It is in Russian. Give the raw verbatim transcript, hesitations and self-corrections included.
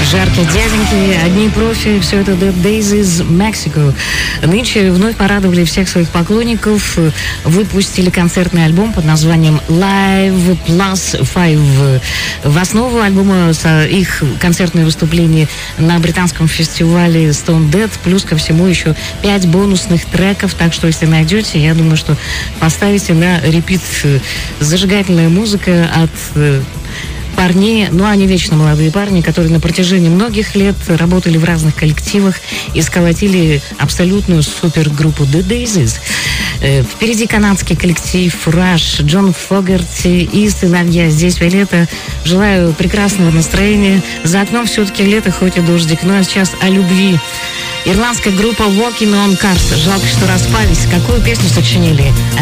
Жаркие дяденьки, одни профи, все это The Days из Mexico. Нынче вновь порадовали всех своих поклонников, выпустили концертный альбом под названием Live Plus Five. В основу альбома их концертные выступления на британском фестивале Stone Dead, плюс ко всему еще пять бонусных треков, так что если найдете, я думаю, что поставите на репит. Зажигательная музыка от парней, ну они вечно молодые парни, которые на протяжении многих лет работали в разных коллективах и сколотили абсолютную супергруппу The Daisies. Э, впереди канадский коллектив Rush, Джон Фогерти и сыновья. Здесь Виолетта. Желаю прекрасного настроения. За окном все-таки лето, хоть и дождик. Ну а сейчас о любви. Ирландская группа Walking on Cars. Жалко, что распались. Какую песню сочинили?